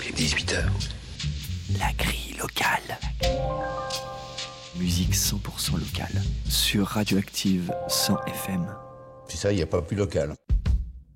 Il est 18h. La grille locale. Musique 100% locale sur Radioactive 100 FM. C'est ça, il n'y a pas plus local.